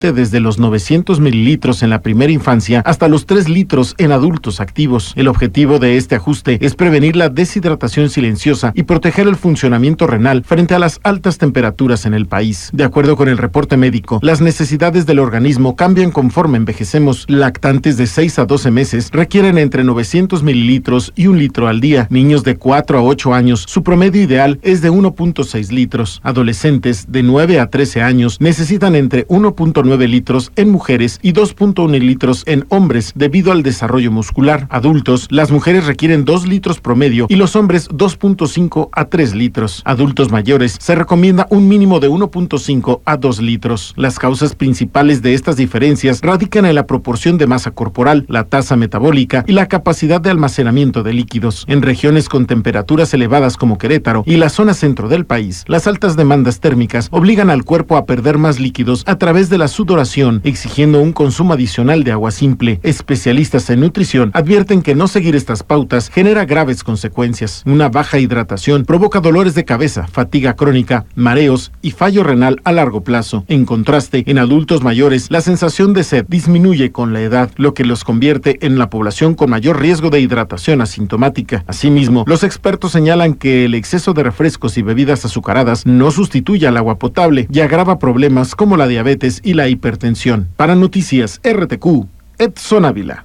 desde los 900 mililitros en la primera infancia hasta los 3 litros en adultos activos. El objetivo de este ajuste es prevenir la deshidratación silenciosa y proteger el funcionamiento renal frente a las altas temperaturas en el país. De acuerdo con el reporte médico, las necesidades del organismo cambian conforme envejecemos. Lactantes de 6 a 12 meses requieren entre 900 mililitros y 1 litro al día. Niños de 4 a 8 años, su promedio ideal es de 1.6 litros. Adolescentes de 9 a 13 años necesitan entre 1.9 litros en mujeres y 2.1 litros en hombres debido al desarrollo muscular. Adultos, las mujeres requieren 2 litros promedio y los hombres 2.5 a 3 litros. Adultos mayores, se recomienda un mínimo de 1.5 a 2 litros. Las causas principales de estas diferencias radican en la proporción de masa corporal, la tasa metabólica y la capacidad de almacenamiento de líquidos. En regiones con temperaturas elevadas como Querétaro y la zona centro del país, las altas demandas térmicas obligan al cuerpo a perder más líquidos a través de la sudoración, exigiendo un consumo adicional de agua simple. Especialistas en nutrición advierten que no seguir estas pautas genera graves consecuencias. Una baja hidratación provoca dolores de cabeza, fatiga crónica, mareos y fallo renal a largo plazo. En contraste, en adultos mayores, la sensación de sed disminuye con la edad, lo que los convierte en la población con mayor riesgo de hidratación asintomática. Asimismo, los expertos señalan que el exceso de refrescos y bebidas azucaradas no sustituye al agua potable y agrava problemas como la diabetes y la hipertensión. Para Noticias RTQ, Edson Ávila.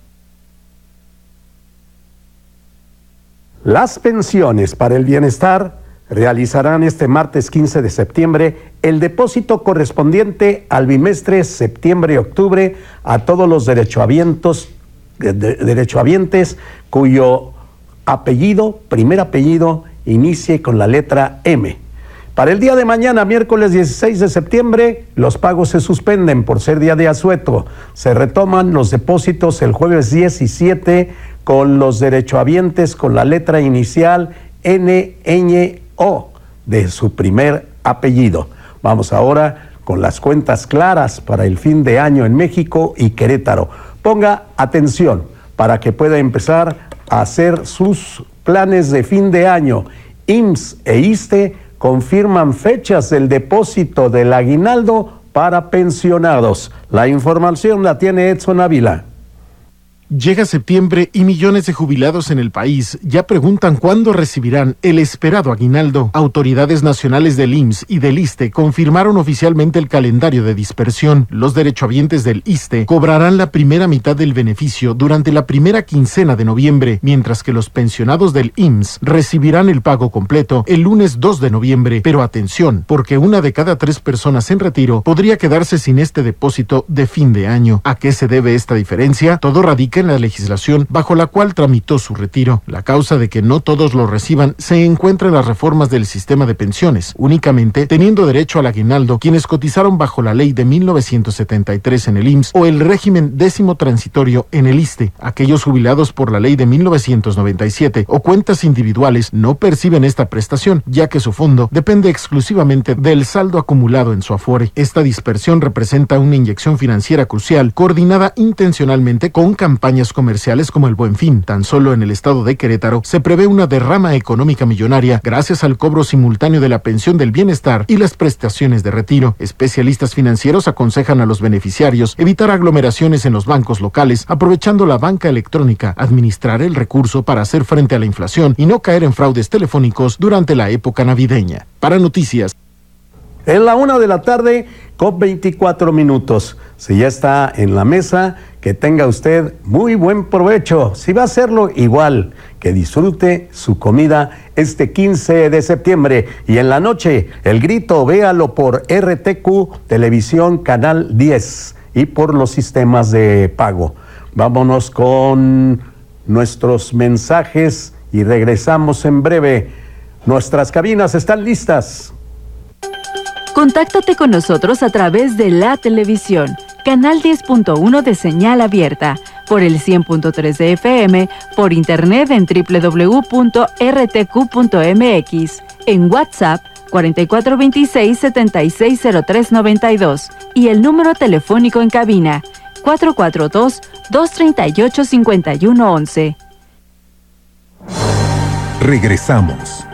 Las pensiones para el bienestar realizarán este martes 15 de septiembre el depósito correspondiente al bimestre septiembre-octubre a todos los derechohabientes cuyo primer apellido, inicie con la letra M. Para el día de mañana, miércoles 16 de septiembre, los pagos se suspenden por ser día de asueto. Se retoman los depósitos el jueves 17 con los derechohabientes con la letra inicial NñO de su primer apellido. Vamos ahora con las cuentas claras para el fin de año en México y Querétaro. Ponga atención para que pueda empezar a hacer sus planes de fin de año. IMSS e ISSSTE confirman fechas del depósito del aguinaldo para pensionados. La información la tiene Edson Ávila. Llega septiembre y millones de jubilados en el país ya preguntan cuándo recibirán el esperado aguinaldo. Autoridades nacionales del IMSS y del ISSSTE confirmaron oficialmente el calendario de dispersión. Los derechohabientes del ISSSTE cobrarán la primera mitad del beneficio durante la primera quincena de noviembre, mientras que los pensionados del IMSS recibirán el pago completo el lunes 2 de noviembre. Pero atención, porque 1 de cada 3 personas en retiro podría quedarse sin este depósito de fin de año. ¿A qué se debe esta diferencia? Todo radica en la legislación bajo la cual tramitó su retiro. La causa de que no todos lo reciban se encuentra en las reformas del sistema de pensiones, únicamente teniendo derecho al aguinaldo quienes cotizaron bajo la ley de 1973 en el IMSS o el régimen 10º transitorio en el ISSSTE. Aquellos jubilados por la ley de 1997 o cuentas individuales no perciben esta prestación, ya que su fondo depende exclusivamente del saldo acumulado en su Afore. Esta dispersión representa una inyección financiera crucial, coordinada intencionalmente con campañas comerciales como el Buen Fin. Tan solo en el estado de Querétaro se prevé una derrama económica millonaria gracias al cobro simultáneo de la pensión del bienestar y las prestaciones de retiro. Especialistas financieros aconsejan a los beneficiarios evitar aglomeraciones en los bancos locales, aprovechando la banca electrónica, administrar el recurso para hacer frente a la inflación y no caer en fraudes telefónicos durante la época navideña. Para Noticias. En la 1 de la tarde, con 24 minutos. Si ya está en la mesa, que tenga usted muy buen provecho. Si va a hacerlo, igual, que disfrute su comida este 15 de septiembre. Y en la noche, el grito, véalo por RTQ, Televisión Canal 10 y por los sistemas de pago. Vámonos con nuestros mensajes y regresamos en breve. Nuestras cabinas están listas. Contáctate con nosotros a través de la televisión, canal 10.1 de señal abierta, por el 100.3 de FM, por internet en www.rtq.mx, en WhatsApp 4426-760392 y el número telefónico en cabina 442-238-5111. Regresamos.